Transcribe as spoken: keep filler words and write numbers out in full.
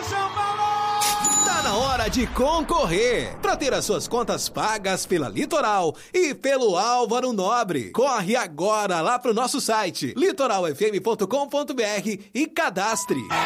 Tá na hora de concorrer. Para ter as suas contas pagas pela Litoral e pelo Álvaro Nobre. Corre agora lá pro nosso site litoral f m ponto com ponto b r e cadastre.